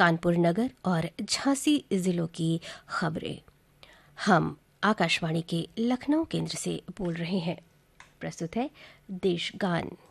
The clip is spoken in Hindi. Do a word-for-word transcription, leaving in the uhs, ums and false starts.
कानपुर नगर और झांसी जिलों की खबरें। हम आकाशवाणी के लखनऊ केंद्र से बोल रहे हैं। प्रस्तुत है देश गान।